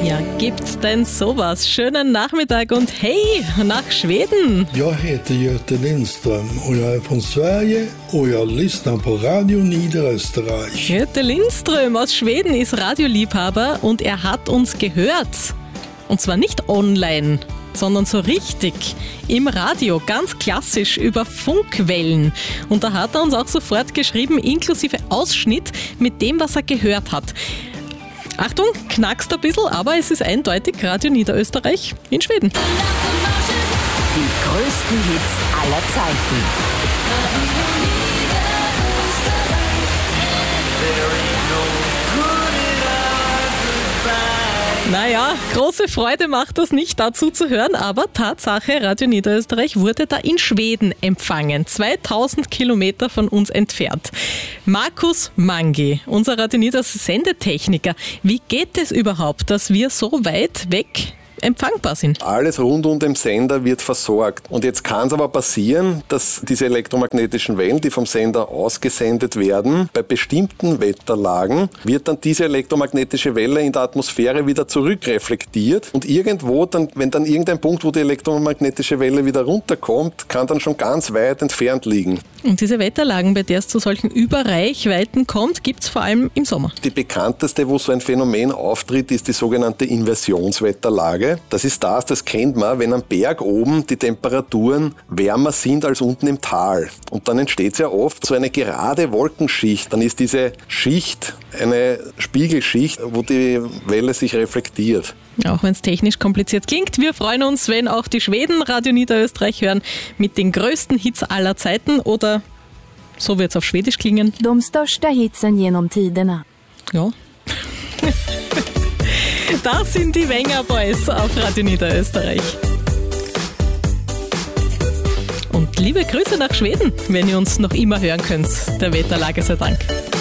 Ja, gibt's denn sowas? Schönen Nachmittag und hey, nach Schweden. Jag heter Göte Lindström och jag är från Sverige och jag lyssnar på Radio Niederösterreich. Göte Lindström aus Schweden ist Radioliebhaber und er hat uns gehört. Und zwar nicht online, sondern so richtig im Radio, ganz klassisch über Funkwellen. Und da hat er uns auch sofort geschrieben, inklusive Ausschnitt mit dem, was er gehört hat. Achtung, knackst ein bisschen, aber es ist eindeutig Radio Niederösterreich in Schweden. Die größten Hits aller Zeiten. Naja, große Freude macht das nicht, dazu zu hören, aber Tatsache, Radio Niederösterreich wurde da in Schweden empfangen, 2000 Kilometer von uns entfernt. Markus Mangi, unser Radio Niederösterreich Sendetechniker, wie geht es überhaupt, dass wir so weit weg empfangbar sind? Alles rund um den Sender wird versorgt. Und jetzt kann es aber passieren, dass diese elektromagnetischen Wellen, die vom Sender ausgesendet werden, bei bestimmten Wetterlagen wird dann diese elektromagnetische Welle in der Atmosphäre wieder zurückreflektiert und irgendwo, wenn dann irgendein Punkt, wo die elektromagnetische Welle wieder runterkommt, kann dann schon ganz weit entfernt liegen. Und diese Wetterlagen, bei der es zu solchen Überreichweiten kommt, gibt es vor allem im Sommer. Die bekannteste, wo so ein Phänomen auftritt, ist die sogenannte Inversionswetterlage. Das kennt man, wenn am Berg oben die Temperaturen wärmer sind als unten im Tal. Und dann entsteht sehr oft so eine gerade Wolkenschicht. Dann ist diese Schicht eine Spiegelschicht, wo die Welle sich reflektiert. Auch wenn es technisch kompliziert klingt, wir freuen uns, wenn auch die Schweden Radio Niederösterreich hören mit den größten Hits aller Zeiten oder so wird es auf Schwedisch klingen. De största hitsen genom tiderna. Ja. Das sind die Wenger Boys auf Radio Niederösterreich. Und liebe Grüße nach Schweden, wenn ihr uns noch immer hören könnt. Der Wetterlage sei Dank.